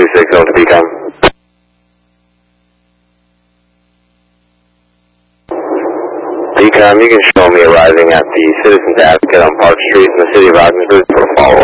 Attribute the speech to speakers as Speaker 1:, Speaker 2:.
Speaker 1: 260 to Beacon. Beacon, you can show me arriving at the Citizens Advocate on Park Street in the city of Ogdensburg for a follow-up.